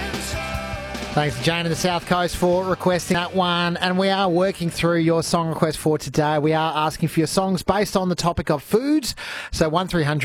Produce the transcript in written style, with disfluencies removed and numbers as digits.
Thanks to Jane in the South Coast for requesting that one. And we are working through your song request for today. We are asking for your songs based on the topic of foods. So 1300